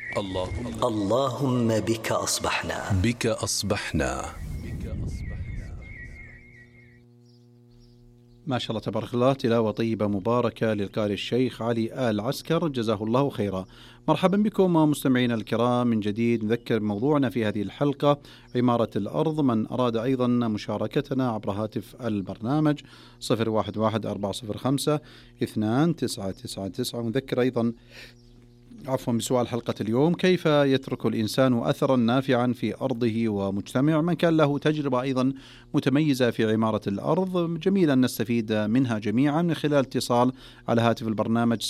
اللهم بك أصبحنا. ما شاء الله تبارك الله، تلاوة طيبة مباركة للقارئ الشيخ علي آل عسكر، جزاه الله خيرا. مرحبا بكم مستمعينا الكرام من جديد. نذكر موضوعنا في هذه الحلقة عمارة الأرض. من أراد أيضا مشاركتنا عبر هاتف البرنامج 011-405-2999. ونذكر أيضا بسؤال حلقة اليوم: كيف يترك الإنسان أثرا نافعا في أرضه ومجتمع؟ من كان له تجربة أيضا متميزة في عمارة الأرض، جميل أن نستفيد منها جميعا من خلال اتصال على هاتف البرنامج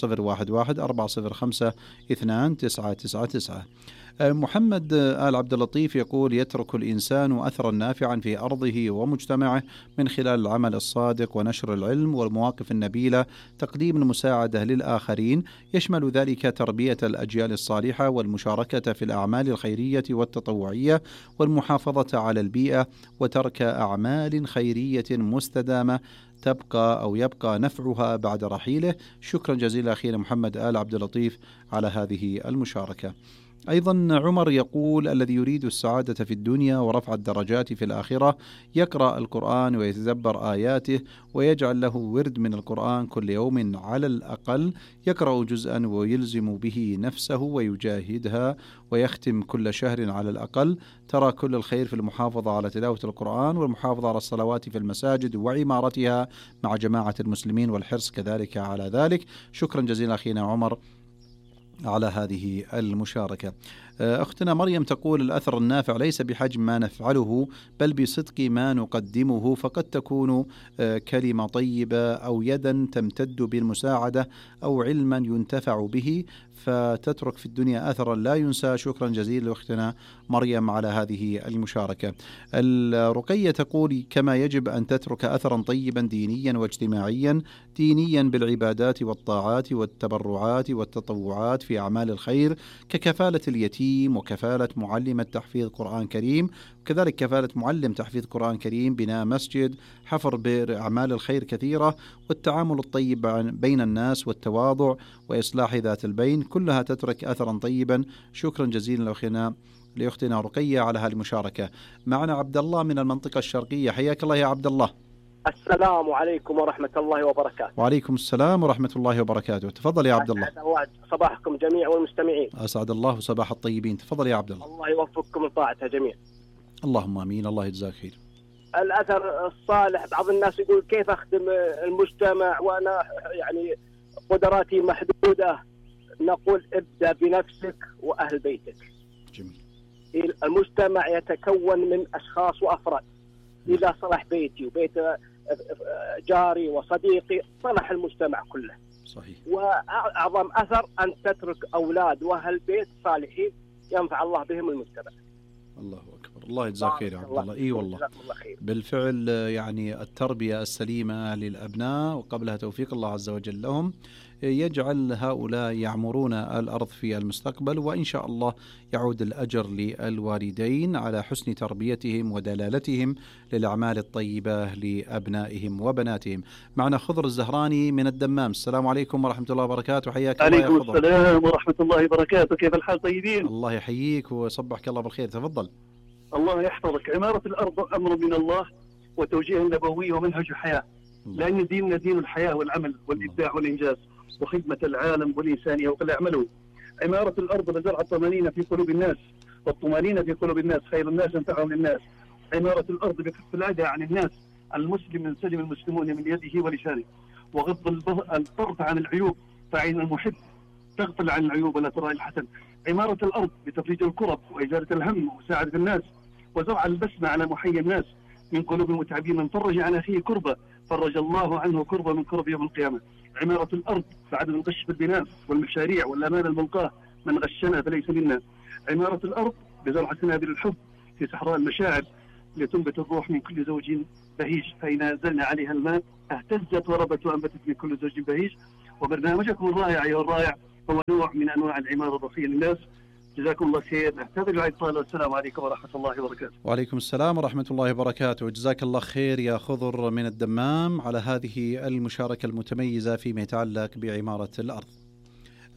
011-405-2999. محمد آل عبد اللطيف يقول: يترك الإنسان أثرا نافعا في أرضه ومجتمعه من خلال العمل الصادق ونشر العلم والمواقف النبيلة، تقديم المساعدة للآخرين، يشمل ذلك تربية الأجيال الصالحة والمشاركة في الأعمال الخيرية والتطوعية والمحافظة على البيئة وترك أعمال خيرية مستدامة يبقى نفعها بعد رحيله. شكرا جزيلا أخينا محمد آل عبد اللطيف على هذه المشاركة. أيضا عمر يقول: الذي يريد السعادة في الدنيا ورفع الدرجات في الآخرة يقرأ القرآن ويتدبر آياته ويجعل له ورد من القرآن كل يوم على الأقل، يقرأ جزءا ويلزم به نفسه ويجاهدها ويختم كل شهر على الأقل. ترى كل الخير في المحافظة على تلاوة القرآن والمحافظة على الصلوات في المساجد وعمارتها مع جماعة المسلمين والحرص كذلك على ذلك. شكرا جزيلا أخينا عمر على هذه المشاركة. أختنا مريم تقول: الأثر النافع ليس بحجم ما نفعله بل بصدق ما نقدمه، فقد تكون كلمة طيبة أو يدا تمتد بالمساعدة أو علما ينتفع به فتترك في الدنيا أثرا لا ينسى. شكرا جزيلا لأختنا مريم على هذه المشاركة. الرقية تقول: كما يجب أن تترك أثرا طيبا دينيا واجتماعيا، دينيا بالعبادات والطاعات والتبرعات والتطوعات في أعمال الخير ككفالة اليتيم وكفالة معلم تحفيظ قرآن كريم، وكذلك كفالة معلم تحفيظ قرآن كريم، بناء مسجد، حفر بئر، أعمال الخير كثيرة، والتعامل الطيب بين الناس والتواضع وإصلاح ذات البين، كلها تترك أثرا طيبا. شكرا جزيلا لأختنا رقية على هذه المشاركة. معنا عبد الله من المنطقة الشرقية، حياك الله يا عبد الله. السلام عليكم ورحمة الله وبركاته. وعليكم السلام ورحمة الله وبركاته. تفضل يا عبد الله. أسعد الله صباحكم جميع والمستمعين. أسعد الله صباح الطيبين. تفضل يا عبد الله. الله يوفقكم لطاعته جميع. اللهم آمين. الله يجزاك خير. الأثر الصالح، بعض الناس يقول: كيف أخدم المجتمع وأنا يعني قدراتي محدودة؟ نقول: ابدأ بنفسك وأهل بيتك. جميل. المجتمع يتكون من أشخاص وأفراد. إذا صلح بيتي وبيت جاري وصديقي صلح المجتمع كله. صحيح. وأعظم أثر أن تترك أولاد وأهل بيت صالحين ينفع الله بهم المجتمع. الله أكبر. الله يجزاك خير يا عبد الله. إي والله بالفعل، يعني التربية السليمة للأبناء وقبلها توفيق الله عز وجل لهم يجعل هؤلاء يعمرون الأرض في المستقبل، وإن شاء الله يعود الأجر للوالدين على حسن تربيتهم ودلالتهم للأعمال الطيبة لأبنائهم وبناتهم. معنا خضر الزهراني من الدمام. السلام عليكم ورحمة الله وبركاته. حياك الله يا خضر. عليكم السلام ورحمة الله وبركاته. كيف الحال؟ طيبين؟ الله يحييك وصبحك الله بالخير. تفضل. الله يحفظك. عمارة الأرض أمر من الله وتوجيه نبوي ومنهج حياة، لأن ديننا دين الحياة والعمل والإبداع والإنجاز وخدمة العالم والإنسانية وكل يعملوا. عمارة الأرض لزرع الطمأنينة في قلوب الناس، والطمأنينة في قلوب الناس خير الناس أنفعهم للناس. عمارة الأرض بكف الأذى عن الناس، المسلم من سلم المسلمون من يده ولسانه، وغض الطرف عن العيوب، فعين المحب تغفل عن العيوب ولا ترى الحسن. عمارة الأرض بتفريج الكرب وإزالة الهم ومساعدة الناس، وزرع البسمة على محيي الناس من قلوب المتعبين. من فرج عن أخيه كربة فرج الله عنه كربة من كرب يوم القيامة. عمارة الأرض بعدم الغش في البناء والمشاريع والأمانة الملقاة، من غشنا فليس منا. عمارة الأرض بزرع سنابل الحب في صحراء المشاعر لتنبت الروح من كل زوج بهيج، فإن أنزلنا عليها الماء اهتزت وربت وأنبتت من كل زوج بهيج. وبرنامجكم الرائع أيها الرائع هو نوع من أنواع العمارة الرفية للناس. جزاكم الله خير. نعتذر عن الطالة. والسلام عليكم ورحمة الله وبركاته. وعليكم السلام ورحمة الله وبركاته. جزاك الله خير يا خضر من الدمام على هذه المشاركة المتميزة فيما يتعلق بعمارة الأرض.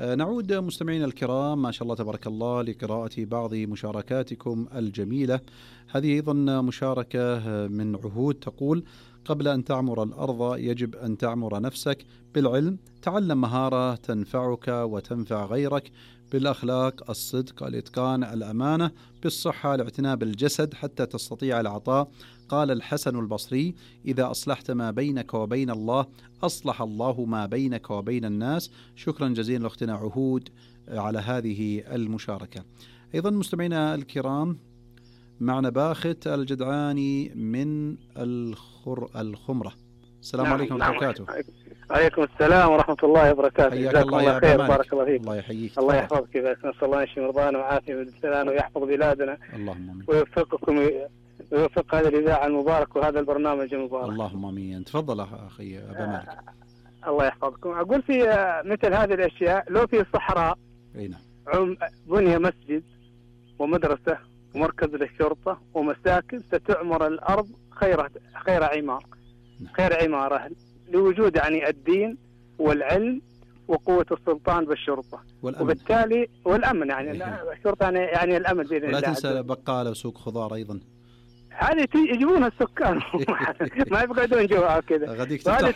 نعود مستمعينا الكرام ما شاء الله تبارك الله لقراءة بعض مشاركاتكم الجميلة. هذه أيضا مشاركة من عهود تقول: قبل أن تعمر الأرض يجب أن تعمر نفسك بالعلم، تعلم مهارة تنفعك وتنفع غيرك، بالأخلاق، الصدق، الإتقان، الأمانة، بالصحة، الاعتناء بالجسد حتى تستطيع العطاء. قال الحسن البصري: إذا أصلحت ما بينك وبين الله أصلح الله ما بينك وبين الناس. شكرا جزيلا لأختنا عهود على هذه المشاركة. أيضا مستمعينا الكرام معنا باخت الجدعاني من الخمرة. السلام عليكم ورحمة الله وبركاته. عليكم السلام ورحمة الله وبركاته. حياك الله يا خير، بارك الله فيك. الله يحييك. الله يحفظك، نسأل الله يشفي مرضانا ويعافي بالسلام ويحفظ بلادنا. اللهم آمين. ويوفقكم ويوفق هذه الإذاعة المبارك وهذا البرنامج المبارك. اللهم آمين. تفضل أخي أبا مالك. الله يحفظكم. أقول في مثل هذه الأشياء لو في الصحراء بني مسجد ومدرسة ومركز للشرطة ومساكن ستعمر الأرض خير عمارة لوجود يعني الدين والعلم وقوة السلطان بالشرطة والأمن. وبالتالي والأمن يعني الشرطة يعني الأمن بإذن الله. ولا تنسى بقالة وسوق خضار أيضا. هذه يجيبونها السكان ما يقعدون جوا كذا. هذه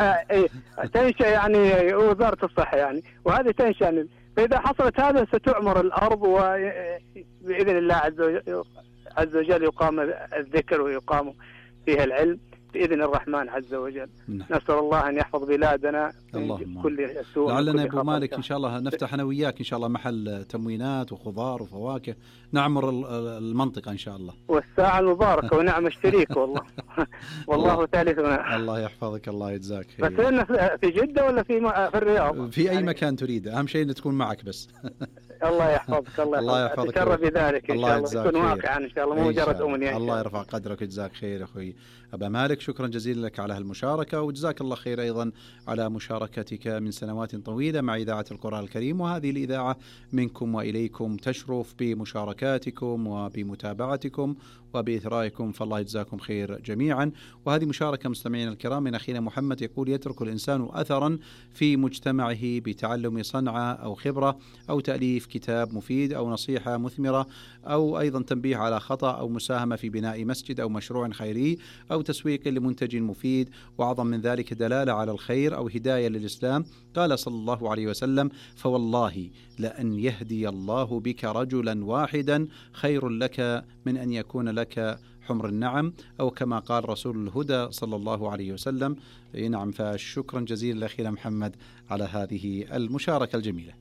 تنشأ يعني وزارة الصحة يعني، وهذه تنشأ يعني فإذا حصلت هذا ستعمر الأرض وبإذن الله عز وجل يقام الذكر ويقام فيها العلم بإذن الرحمن عز وجل. نسأل الله أن يحفظ بلادنا من كل سوء. لعلنا أبو مالك إن شاء الله نفتح أنا وياك إن شاء الله محل تموينات وخضار وفواكه، نعمر المنطقة إن شاء الله. والساعة المباركة ونعم الشريك والله. والله ثالثنا. الله يحفظك، الله يجزاك خير. بس في جدة ولا في الرياض؟ في أي مكان تريد، أهم شيء أن تكون معك بس. الله يحفظك. الله يحفظك. أتشرف بذلك إن شاء الله، يكون واقعا إن شاء الله مو مجرد أمنية. الله يرفع قدرك ويجزاك خير أخوي أبا مالك. شكرا جزيلا لك على هالمشاركة، وجزاك الله خير أيضا على مشاركتك من سنوات طويلة مع إذاعة القرآن الكريم. وهذه الإذاعة منكم وإليكم تشرف بمشاركاتكم وبمتابعتكم وبإثرائكم، فالله يجزاكم خير جميعا. وهذه مشاركة مستمعين الكرام من أخينا محمد يقول: يترك الإنسان أثرا في مجتمعه بتعلم صنعة أو خبرة أو تأليف كتاب مفيد أو نصيحة مثمرة أو أيضا تنبيه على خطأ أو مساهمة في بناء مسجد أو مشروع خيري أو تسويق لمنتج مفيد، وأعظم من ذلك دلالة على الخير أو هداية للإسلام. قال صلى الله عليه وسلم: فوالله لأن يهدي الله بك رجلا واحدا خير لك من أن يكون لك حمر النعم، أو كما قال رسول الهدى صلى الله عليه وسلم. نعم، فشكرا جزيلا لأخينا محمد على هذه المشاركة الجميلة.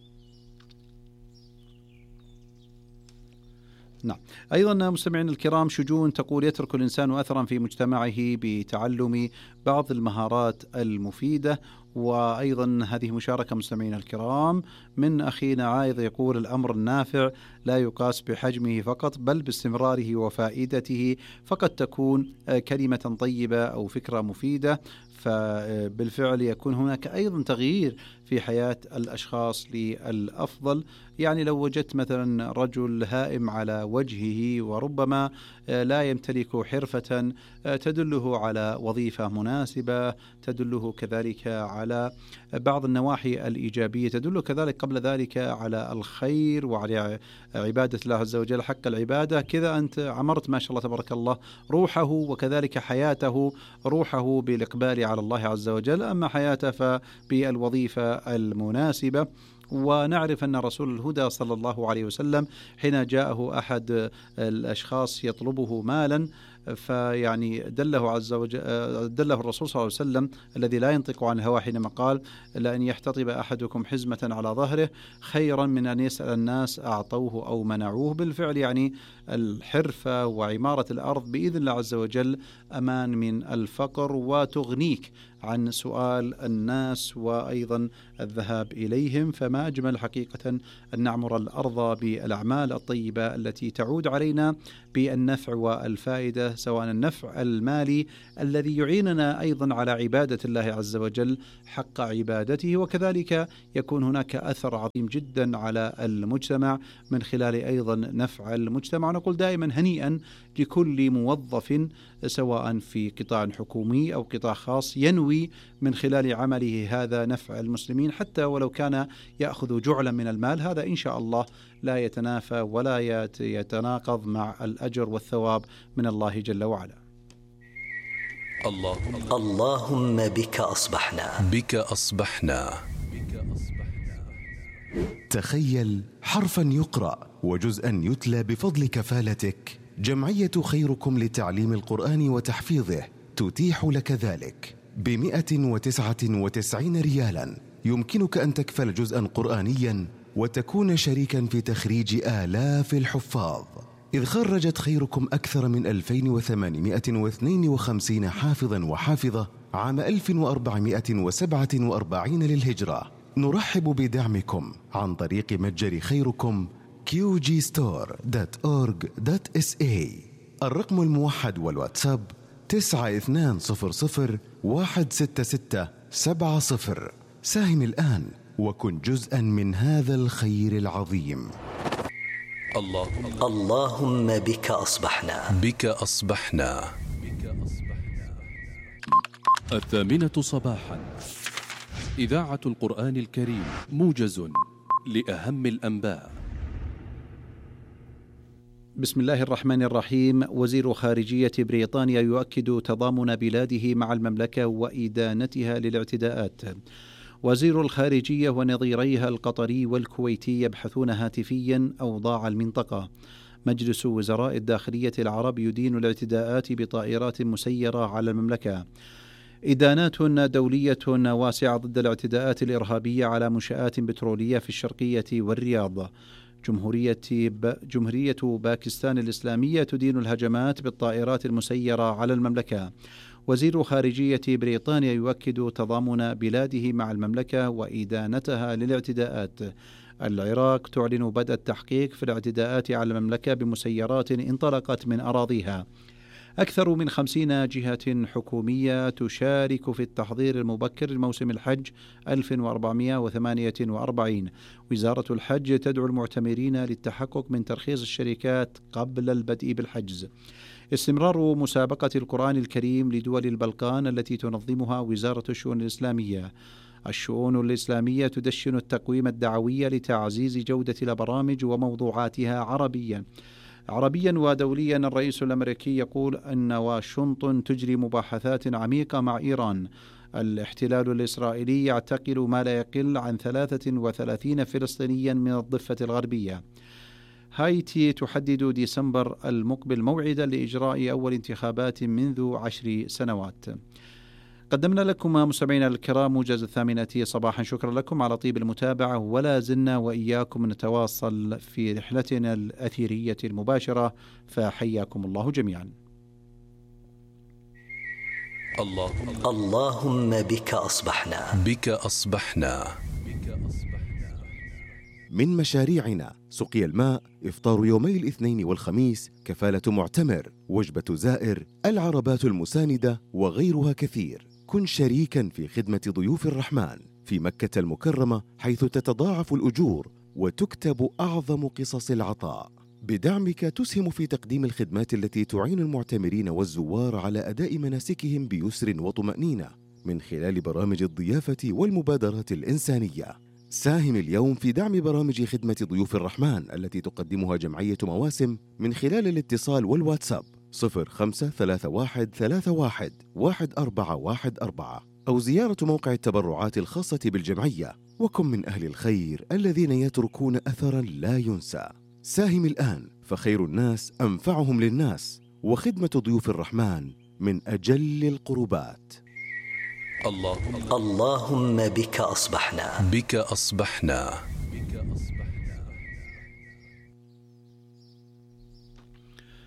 نعم. أيضا مستمعين الكرام شجون تقول: يترك الإنسان أثرا في مجتمعه بتعلم بعض المهارات المفيدة. وأيضا هذه مشاركة مستمعين الكرام من أخينا عايض يقول: الأمر النافع لا يقاس بحجمه فقط بل باستمراره وفائدته، فقد تكون كلمة طيبة أو فكرة مفيدة فبالفعل يكون هناك أيضا تغيير في حياة الأشخاص للأفضل. يعني لو وجدت مثلا رجل هائم على وجهه وربما لا يمتلك حرفة تدله على وظيفة مناسبة، تدله كذلك على بعض النواحي الإيجابية، تدله كذلك قبل ذلك على الخير وعلى عبادة الله عز وجل حق العبادة، كذا أنت عمرت ما شاء الله تبارك الله روحه وكذلك حياته، روحه بالإقبال على الله عز وجل، أما حياته فبالوظيفة المناسبة. ونعرف أن رسول الهدى صلى الله عليه وسلم حين جاءه أحد الأشخاص يطلبه مالا فيعني دله الرسول صلى الله عليه وسلم الذي لا ينطق عن الهوى حينما قال: لأن يحتطب أحدكم حزمة على ظهره خيرا من أن يسأل الناس أعطوه أو منعوه. بالفعل يعني الحرفة وعمارة الأرض بإذن الله عز وجل أمان من الفقر وتغنيك عن سؤال الناس وأيضا الذهاب إليهم. فما أجمل حقيقة أن نعمر الأرض بالأعمال الطيبة التي تعود علينا بالنفع والفائدة سواء النفع المالي الذي يعيننا أيضا على عبادة الله عز وجل حق عبادته، وكذلك يكون هناك أثر عظيم جدا على المجتمع من خلال أيضا نفع المجتمع. نقول دائما هنيئا لكل موظف سواء في قطاع حكومي أو قطاع خاص ينوي من خلال عمله هذا نفع المسلمين، حتى ولو كان يأخذ جعلا من المال، هذا إن شاء الله لا يتنافى ولا يتناقض مع الأجر والثواب من الله جل وعلا. اللهم بك أصبحنا. تخيل حرفا يقرأ وجزءا يتلى بفضل كفالتك. جمعية خيركم لتعليم القرآن وتحفيظه تتيح لك ذلك ب199 ريالا. يمكنك أن تكفل جزءا قرآنيا وتكون شريكا في تخريج آلاف الحفاظ، إذ خرجت خيركم أكثر من 2852 حافظا وحافظة عام 1447 للهجرة. نرحب بدعمكم عن طريق متجر خيركم qgstore.org.sa. الرقم الموحد والواتساب 9200166770. ساهم الآن وكن جزءا من هذا الخير العظيم. اللهم بك أصبحنا. 8:00 صباحا، إذاعة القرآن الكريم، موجز لأهم الأنباء. بسم الله الرحمن الرحيم. وزير خارجية بريطانيا يؤكد تضامن بلاده مع المملكة وإدانتها للاعتداءات. وزير الخارجية ونظيريها القطري والكويتي يبحثون هاتفيا أوضاع المنطقة. مجلس وزراء الداخلية العرب يدين الاعتداءات بطائرات مسيرة على المملكة. إدانات دولية واسعة ضد الاعتداءات الإرهابية على منشآت بترولية في الشرقية والرياض. جمهورية باكستان الإسلامية تدين الهجمات بالطائرات المسيرة على المملكة. وزير خارجية بريطانيا يؤكد تضامن بلاده مع المملكة وإدانتها للاعتداءات. العراق تعلن بدء التحقيق في الاعتداءات على المملكة بمسيرات انطلقت من أراضيها. أكثر من 50 جهة حكومية تشارك في التحضير المبكر لموسم الحج 1448. وزارة الحج تدعو المعتمرين للتحقق من ترخيص الشركات قبل البدء بالحجز. استمرار مسابقة القرآن الكريم لدول البلقان التي تنظمها وزارة الشؤون الإسلامية. الشؤون الإسلامية تدشن التقويم الدعوي لتعزيز جودة البرامج وموضوعاتها عربيا ودوليا. الرئيس الأمريكي يقول أن واشنطن تجري مباحثات عميقة مع إيران. الاحتلال الإسرائيلي يعتقل ما لا يقل عن 33 فلسطينيا من الضفة الغربية. هايتي تحدد ديسمبر المقبل موعدا لإجراء أول انتخابات منذ 10 سنوات. قدمنا لكم مستمعينا الكرام موجز 8 صباحا. شكرا لكم على طيب المتابعة، ولا زلنا وإياكم نتواصل في رحلتنا الأثيرية المباشرة، فحياكم الله جميعا. اللهم بك أصبحنا. من مشاريعنا سقي الماء، إفطار يومي الاثنين والخميس، كفالة معتمر، وجبة زائر، العربات المساندة وغيرها كثير. كن شريكا في خدمة ضيوف الرحمن في مكة المكرمة، حيث تتضاعف الأجور وتكتب أعظم قصص العطاء. بدعمك تسهم في تقديم الخدمات التي تعين المعتمرين والزوار على أداء مناسكهم بيسر وطمأنينة من خلال برامج الضيافة والمبادرات الإنسانية. ساهم اليوم في دعم برامج خدمة ضيوف الرحمن التي تقدمها جمعية مواسم من خلال الاتصال والواتساب 0532311414 أو زيارة موقع التبرعات الخاصة بالجمعية. وكن من أهل الخير الذين يتركون أثرا لا ينسى. ساهم الآن، فخير الناس أنفعهم للناس، وخدمة ضيوف الرحمن من أجل القربات. اللهم بك أصبحنا.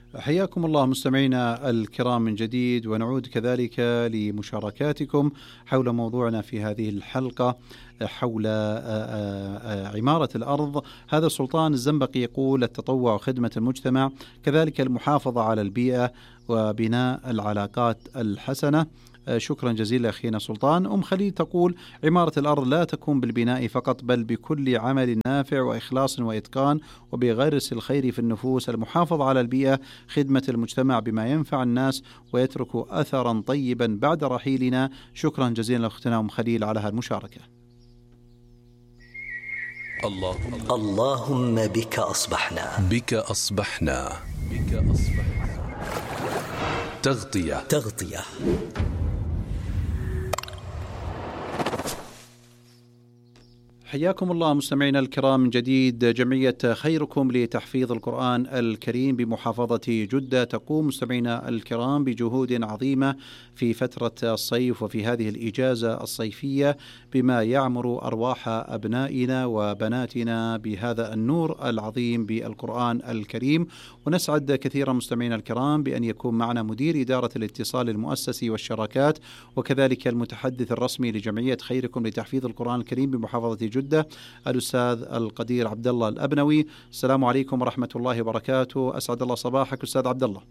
حياكم الله مستمعينا الكرام من جديد، ونعود كذلك لمشاركاتكم حول موضوعنا في هذه الحلقة حول عمارة الأرض. هذا سلطان الزنبقي يقول: التطوع وخدمة المجتمع، كذلك المحافظة على البيئة وبناء العلاقات الحسنة. شكرا جزيلا أخينا سلطان. خليل تقول: عمارة الأرض لا تكون بالبناء فقط، بل بكل عمل نافع وإخلاص وإتقان، وبغرس الخير في النفوس. المحافظة على البيئة، خدمة المجتمع بما ينفع الناس ويترك أثرا طيبا بعد رحيلنا. شكرا جزيلا أختنا خليل على هالمشاركة. اللهم بك أصبحنا، بك أصبحنا، بك أصبحنا. تغطية. حياكم الله مستمعينا الكرام من جديد. جمعية خيركم لتحفيظ القرآن الكريم بمحافظة جدة تقوم مستمعينا الكرام بجهود عظيمة في فترة الصيف وفي هذه الإجازة الصيفية بما يعمر أرواح أبنائنا وبناتنا بهذا النور العظيم بالقرآن الكريم. ونسعد كثيرا مستمعينا الكرام بأن يكون معنا مدير إدارة الاتصال المؤسسي والشراكات، وكذلك المتحدث الرسمي لجمعية خيركم لتحفيظ القرآن الكريم بمحافظة جدة، الأستاذ القدير عبد الله الأبنوي. السلام عليكم ورحمة الله وبركاته. أسعد الله صباحك أستاذ عبد الله.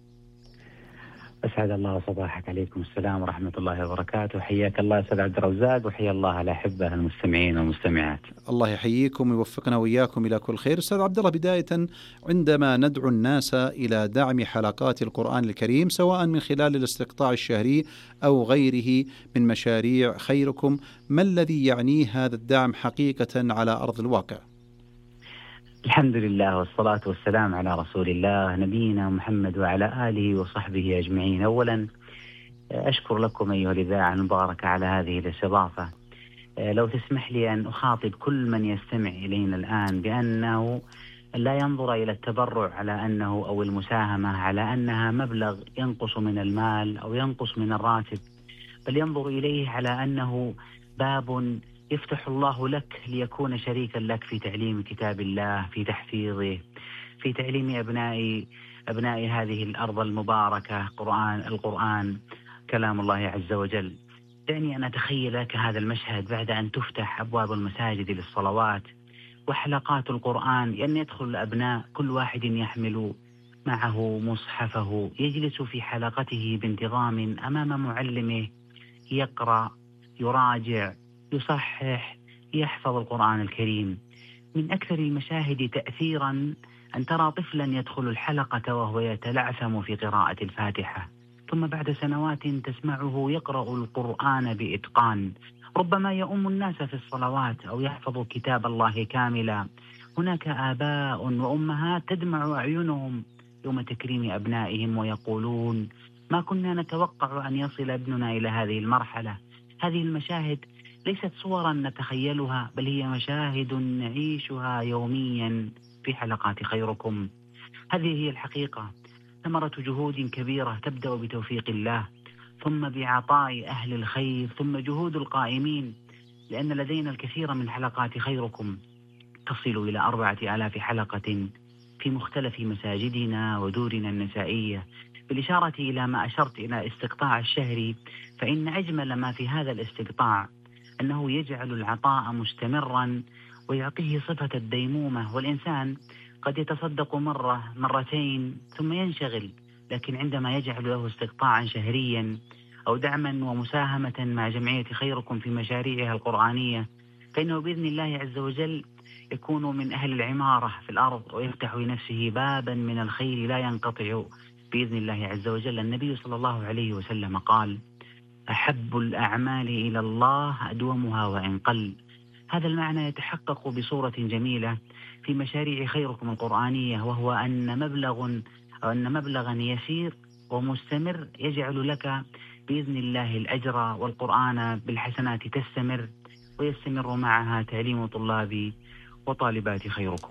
أسعد الله صباحك. عليكم السلام ورحمة الله وبركاته. حياك الله أستاذ عبد الرزاق، وحيا الله الأحبة المستمعين والمستمعات. الله يحييكم ويوفقنا وإياكم إلى كل خير. أستاذ عبد الله، بداية عندما ندعو الناس إلى دعم حلقات القرآن الكريم سواء من خلال الاستقطاع الشهري أو غيره من مشاريع خيركم، ما الذي يعنيه هذا الدعم حقيقة على أرض الواقع؟ الحمد لله والصلاة والسلام على رسول الله نبينا محمد وعلى آله وصحبه أجمعين. أولا أشكر لكم أيها الإذاعة المباركة على هذه الاستضافة. لو تسمح لي أن أخاطب كل من يستمع إلينا الآن بأنه لا ينظر إلى التبرع على أنه أو المساهمة على أنها مبلغ ينقص من المال أو ينقص من الراتب، بل ينظر إليه على أنه باب يفتح الله لك ليكون شريكا لك في تعليم كتاب الله، في تحفيظه، في تعليم أبناء هذه الأرض المباركة القرآن كلام الله عز وجل. دعني أن أتخيل لك هذا المشهد بعد أن تفتح أبواب المساجد للصلوات وحلقات القرآن، أن يدخل الأبناء كل واحد يحمل معه مصحفه، يجلس في حلقته بانتظام أمام معلمه، يقرأ، يراجع، يصحح، يحفظ القرآن الكريم. من أكثر المشاهد تأثيرا أن ترى طفلا يدخل الحلقة وهو يتلعثم في قراءة الفاتحة، ثم بعد سنوات تسمعه يقرأ القرآن بإتقان، ربما يؤم الناس في الصلوات أو يحفظ كتاب الله كاملا. هناك آباء وأمهات تدمع أعينهم يوم تكريم أبنائهم ويقولون: ما كنا نتوقع أن يصل ابننا إلى هذه المرحلة. هذه المشاهد ليست صورا نتخيلها، بل هي مشاهد نعيشها يوميا في حلقات خيركم. هذه هي الحقيقة، ثمرة جهود كبيرة تبدأ بتوفيق الله، ثم بعطاء أهل الخير، ثم جهود القائمين، لأن لدينا الكثير من حلقات خيركم تصل إلى 4000 حلقة في مختلف مساجدنا ودورنا النسائية. بالإشارة إلى ما أشرت إلى استقطاع الشهري، فإن أجمل ما في هذا الاستقطاع أنه يجعل العطاء مستمرا ويعطيه صفة الديمومة. والإنسان قد يتصدق مرة مرتين ثم ينشغل، لكن عندما يجعل له استقطاعا شهريا أو دعما ومساهمة مع جمعية خيركم في مشاريعها القرآنية، فإنه بإذن الله عز وجل يكون من أهل العمارة في الأرض ويفتح لنفسه بابا من الخير لا ينقطع بإذن الله عز وجل. النبي صلى الله عليه وسلم قال: أحب الأعمال إلى الله أدومها وإن قل. هذا المعنى يتحقق بصورة جميلة في مشاريع خيركم القرآنية، وهو أن مبلغا يسير ومستمر يجعل لك بإذن الله الأجر، والقرآن بالحسنات تستمر ويستمر معها تعليم طلاب وطالبات خيركم.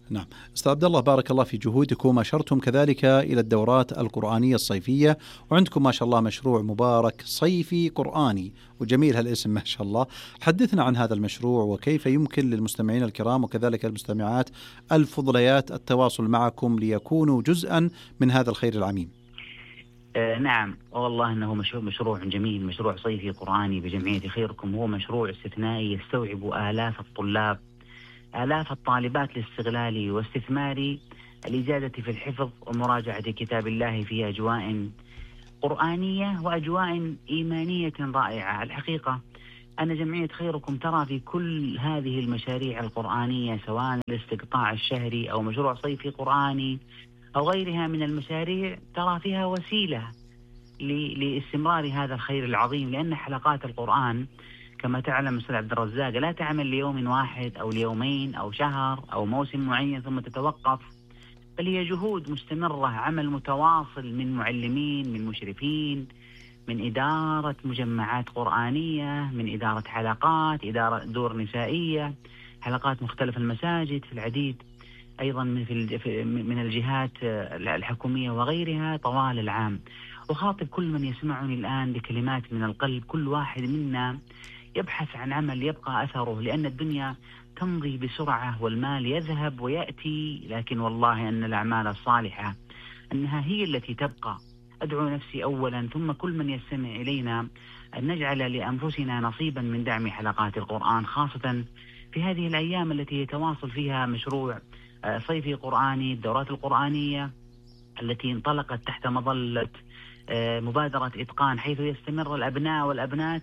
نعم. أستاذ عبد الله، بارك الله في جهودكم. أشرتم كذلك إلى الدورات القرآنية الصيفية، وعندكم ما شاء الله مشروع مبارك صيفي قرآني، وجميل هالاسم ما شاء الله. حدثنا عن هذا المشروع وكيف يمكن للمستمعين الكرام وكذلك المستمعات الفضليات التواصل معكم ليكونوا جزءا من هذا الخير العميم. نعم والله أنه مشروع جميل، مشروع صيفي قرآني بجمعية خيركم. هو مشروع استثنائي يستوعب آلاف الطلاب، آلاف الطالبات لاستغلال واستثمار الإجازة في الحفظ ومراجعة كتاب الله في أجواء قرآنية وأجواء إيمانية رائعة. الحقيقة أن جمعية خيركم ترى في كل هذه المشاريع القرآنية، سواء الاستقطاع الشهري أو مشروع صيفي قرآني أو غيرها من المشاريع، ترى فيها وسيلة لاستمرار هذا الخير العظيم. لأن حلقات القرآن كما تعلم أستاذ عبد الرزاق لا تعمل ليوم واحد أو ليومين أو شهر أو موسم معين ثم تتوقف، بل هي جهود مستمرة، عمل متواصل من معلمين، من مشرفين، من إدارة مجمعات قرآنية، من إدارة حلقات، إدارة دور نسائية، حلقات مختلف المساجد في العديد أيضا من الجهات الحكومية وغيرها طوال العام. أخاطب كل من يسمعني الآن بكلمات من القلب، كل واحد منا يبحث عن عمل يبقى أثره، لأن الدنيا تمضي بسرعة والمال يذهب ويأتي، لكن والله أن الأعمال الصالحة أنها هي التي تبقى. أدعو نفسي أولا ثم كل من يستمع إلينا أن نجعل لأنفسنا نصيبا من دعم حلقات القرآن، خاصة في هذه الأيام التي يتواصل فيها مشروع صيفي قرآني، الدورات القرآنية التي انطلقت تحت مظلة مبادرة إتقان، حيث يستمر الأبناء والأبنات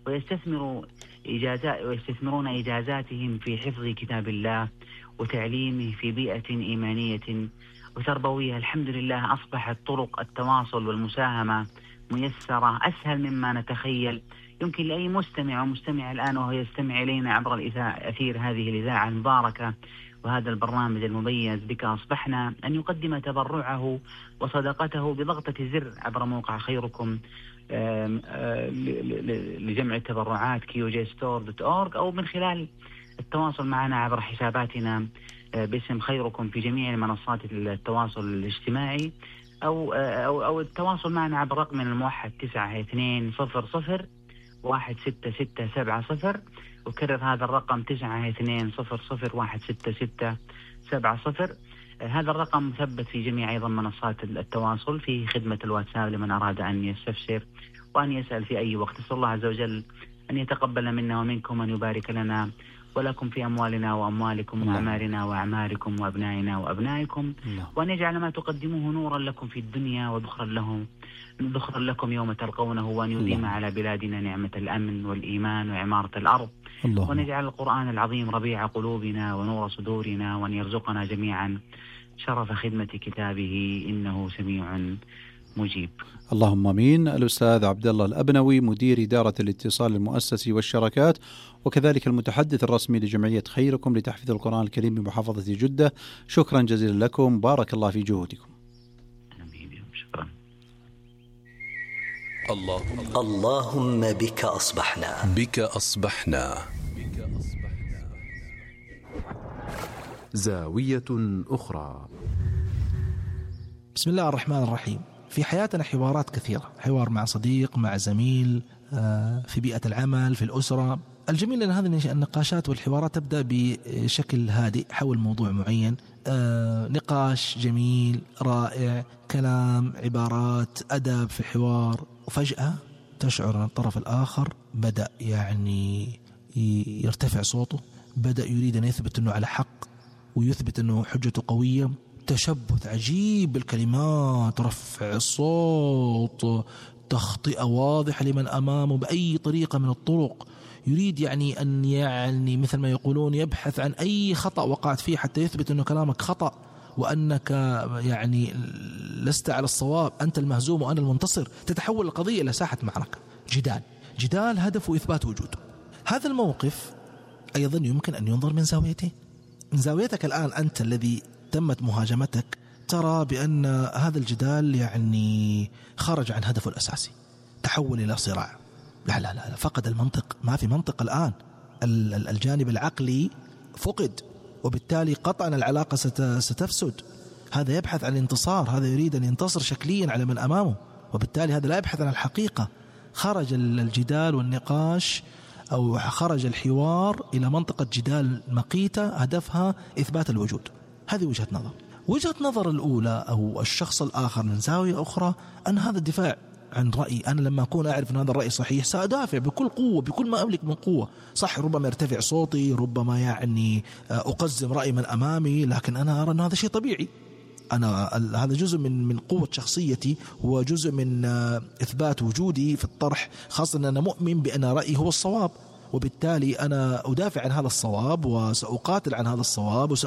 ويستثمرون إجازاتهم في حفظ كتاب الله وتعليمه في بيئة إيمانية وتربوية. الحمد لله أصبحت طرق التواصل والمساهمة ميسرة، أسهل مما نتخيل. يمكن لأي مستمع ومستمع الآن وهو يستمع إلينا عبر أثير هذه الإذاعة المباركة وهذا البرنامج المميز بك أصبحنا أن يقدم تبرعه وصدقته بضغطة زر عبر موقع خيركم لجمع التبرعات QJStore.org، أو من خلال التواصل معنا عبر حساباتنا باسم خيركم في جميع منصات التواصل الاجتماعي، أو التواصل معنا عبر رقم الموحد 9200166670. وكرر هذا الرقم 9200166670. هذا الرقم مثبت في جميع أيضا منصات التواصل في خدمة الواتساب لمن أراد أن يستفسر وأن يسأل في أي وقت. أسأل الله عز وجل أن يتقبل منا ومنكم، أن يبارك لنا ولكم في أموالنا وأموالكم وأعمارنا وأعماركم وأبنائنا وأبنائكم، وأن يجعل ما تقدموه نورا لكم في الدنيا وذخرا لكم يوم تلقونه، وأن يديم على بلادنا نعمة الأمن والإيمان وعمارة الأرض، وأن يجعل القرآن العظيم ربيع قلوبنا ونور صدورنا، وأن يرزقنا جميعا شرف خدمة كتابه إنه سميع مجيب. اللهم امين. الأستاذ عبد الله الأبنوي، مدير إدارة الاتصال المؤسسي والشراكات وكذلك المتحدث الرسمي لجمعية خيركم لتحفيظ القرآن الكريم بمحافظة جدة، شكرا جزيلا لكم، بارك الله في جهودكم. شكرا. اللهم بك أصبحنا. بك أصبحنا. زاوية أخرى. بسم الله الرحمن الرحيم. في حياتنا حوارات كثيرة، حوار مع صديق، مع زميل، في بيئة العمل، في الأسرة. الجميل أن هذه النقاشات والحوارات تبدأ بشكل هادئ حول موضوع معين، نقاش جميل رائع، كلام، عبارات، أدب في الحوار، وفجأة تشعر أن الطرف الآخر بدأ يرتفع صوته، بدأ يريد أن يثبت أنه على حق ويثبت أنه حجته قوية، تشبث عجيب بالكلمات، رفع الصوت، تخطئة واضحة لمن أمامه بأي طريقة من الطرق، يريد أن مثل ما يقولون يبحث عن أي خطأ وقعت فيه حتى يثبت أنه كلامك خطأ وأنك لست على الصواب، أنت المهزوم وأنا المنتصر. تتحول القضية إلى ساحة معركة، جدال هدفه إثبات وجوده. هذا الموقف أيضا يمكن أن ينظر من زاويتين. من زاويتك الآن أنت الذي تمت مهاجمتك، ترى بأن هذا الجدال خرج عن هدفه الأساسي، تحول إلى صراع. لا، فقد المنطق، ما في منطق الآن، الجانب العقلي فقد، وبالتالي قطعا العلاقة ستفسد. هذا يبحث عن الانتصار، هذا يريد أن ينتصر شكليا على من أمامه، وبالتالي هذا لا يبحث عن الحقيقة. خرج الجدال والنقاش أو خرج الحوار إلى منطقة جدال مقيتة هدفها إثبات الوجود. هذه وجهة نظر. وجهة نظر الأولى أو الشخص الآخر من زاوية أخرى أن هذا الدفاع عن رأي، أنا لما أكون أعرف أن هذا الرأي صحيح سأدافع بكل قوة، بكل ما أملك من قوة. صح، ربما يرتفع صوتي، ربما يعني أقزم رأي من أمامي، لكن أنا أرى أن هذا شيء طبيعي. أنا هذا جزء من قوة شخصيتي، وجزء من إثبات وجودي في الطرح، خاصة أن أنا مؤمن بأن رأيي هو الصواب، وبالتالي أنا أدافع عن هذا الصواب وسأقاتل عن هذا الصواب